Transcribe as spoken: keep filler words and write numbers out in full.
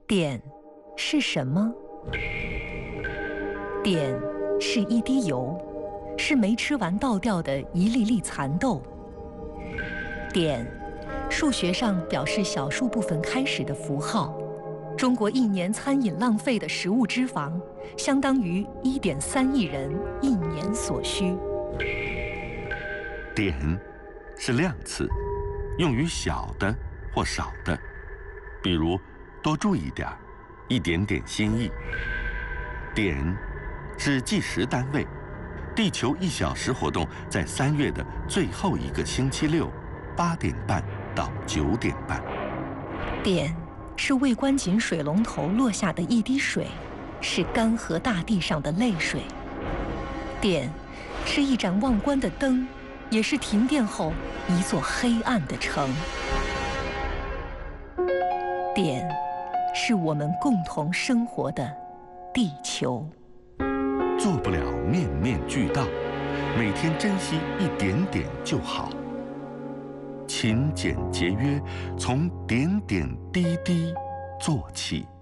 碘是什么？碘是一滴油，是没吃完倒掉的一粒粒蚕豆。碘，数学上表示小数部分开始的符号。中国一年餐饮浪费的食物脂肪，相当于一点三亿人一年所需。 碘是量词，用于小的或少的，比如多注意点儿，一点点心意。碘是计时单位，地球一小时活动在三月的最后一个星期六，八点半到九点半。 碘是未关紧水龙头落下的一滴水，是干涸大地上的泪水。碘是一盏忘关的灯，也是停电后一座黑暗的城。碘是我们共同生活的地球。 做不了面面俱到，每天珍惜一点点就好。勤俭节约，从点点滴滴做起。